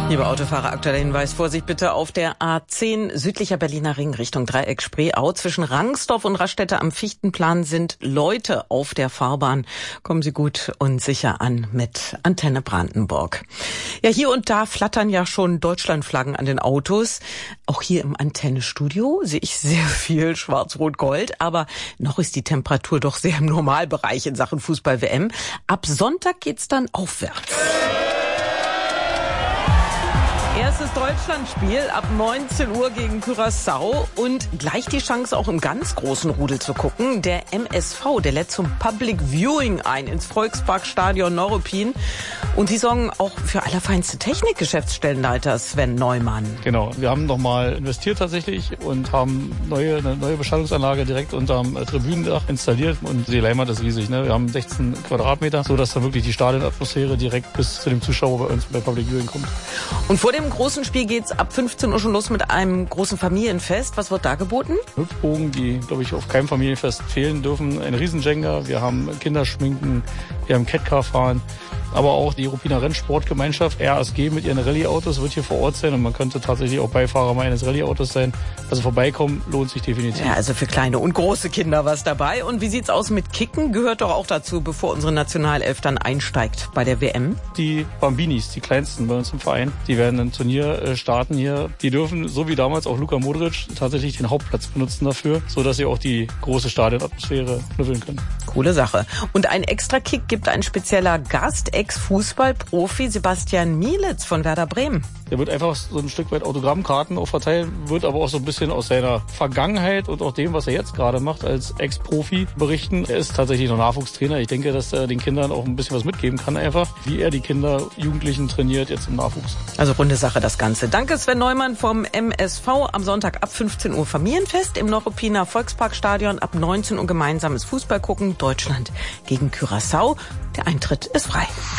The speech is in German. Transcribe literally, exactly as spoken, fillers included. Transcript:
Liebe Autofahrer, aktueller Hinweis, Vorsicht bitte auf der A zehn südlicher Berliner Ring Richtung Dreieck Spreeau. Zwischen Rangsdorf und Raststätte am Fichtenplan sind Leute auf der Fahrbahn. Kommen Sie gut und sicher an mit Antenne Brandenburg. Ja, hier und da flattern ja schon Deutschlandflaggen an den Autos. Auch hier im Antennestudio sehe ich sehr viel Schwarz-Rot-Gold. Aber noch ist die Temperatur doch sehr im Normalbereich in Sachen Fußball-W M. Ab Sonntag geht's dann aufwärts. Erstes Deutschlandspiel ab neunzehn Uhr gegen Curaçao und gleich die Chance auch im ganz großen Rudel zu gucken. Der M S V, der lädt zum Public Viewing ein ins Volksparkstadion Neuruppin. Und die sorgen auch für allerfeinste Technik, Geschäftsstellenleiter Sven Neumann. Genau, wir haben nochmal investiert tatsächlich und haben neue, eine neue Beschallungsanlage direkt unterm Tribünendach installiert. Und die Leinwand ist riesig, ne? Wir haben sechzehn Quadratmeter, sodass da wirklich die Stadionatmosphäre direkt bis zu dem Zuschauer bei uns bei Public Viewing kommt. Und vor dem großen Spiel geht's ab fünfzehn Uhr schon los mit einem großen Familienfest. Was wird da geboten? Hüpfbogen, die, glaube ich, auf keinem Familienfest fehlen dürfen. Ein Riesenjenga, wir haben Kinderschminken, wir haben Catcar fahren. Aber auch die Ruppiner Rennsportgemeinschaft, R S G mit ihren Rallye-Autos, wird hier vor Ort sein. Und man könnte tatsächlich auch Beifahrer mal eines Rallye-Autos sein. Also vorbeikommen lohnt sich definitiv. Ja, also für kleine und große Kinder was dabei. Und wie sieht's aus mit Kicken? Gehört doch auch dazu, bevor unsere Nationalelf dann einsteigt bei der W M. Die Bambinis, die kleinsten bei uns im Verein, die werden ein Turnier starten hier. Die dürfen, so wie damals auch Luka Modric, tatsächlich den Hauptplatz benutzen dafür, sodass sie auch die große Stadionatmosphäre schnüffeln können. Coole Sache. Und ein Extra-Kick gibt ein spezieller Gast, Ex-Fußball-Profi Sebastian Mielitz von Werder Bremen. Der wird einfach so ein Stück weit Autogrammkarten auch verteilen, wird aber auch so ein bisschen aus seiner Vergangenheit und auch dem, was er jetzt gerade macht als Ex-Profi berichten. Er ist tatsächlich noch Nachwuchstrainer. Ich denke, dass er den Kindern auch ein bisschen was mitgeben kann einfach, wie er die Kinder, Jugendlichen trainiert jetzt im Nachwuchs. Also runde Sache das Ganze. Danke Sven Neumann vom M S V. Am Sonntag ab fünfzehn Uhr Familienfest im Neuruppiner Volksparkstadion. Ab neunzehn Uhr gemeinsames Fußball gucken. Deutschland gegen Curaçao. Der Eintritt ist frei.